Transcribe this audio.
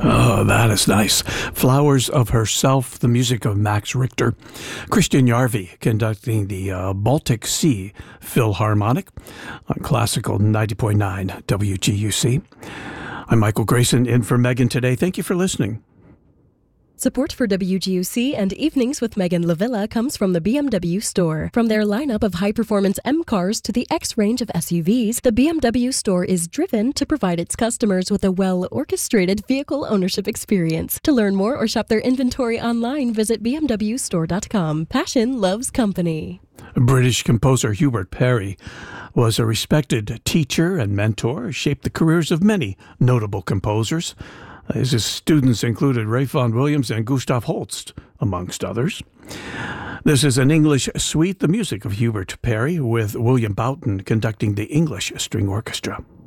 Oh, that is nice. Flowers of Herself, the music of Max Richter. Christian Yarvi conducting the Baltic Sea Philharmonic on Classical 90.9 WGUC. I'm Michael Grayson in for Megan today. Thank you for listening. Support for WGUC and Evenings with Megan Lavilla comes from the BMW Store. From their lineup of high-performance M cars to the X range of SUVs, the BMW Store is driven to provide its customers with a well-orchestrated vehicle ownership experience. To learn more or shop their inventory online, visit bmwstore.com. Passion loves company. British composer Hubert Parry was a respected teacher and mentor, shaped the careers of many notable composers. His students included Ray Vaughan Williams and Gustav Holst, amongst others. This is an English suite, the music of Hubert Parry, with William Boughton conducting the English String Orchestra.